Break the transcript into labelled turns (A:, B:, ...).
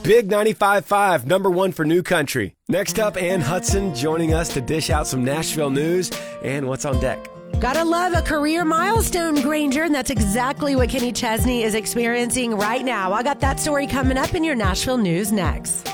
A: Big 95.5, number one for new country. Next up, Ann Hudson joining us to dish out some Nashville news and what's on deck.
B: Gotta love a career milestone, Granger, and that's exactly what Kenny Chesney is experiencing right now. I got that story coming up in your Nashville news next.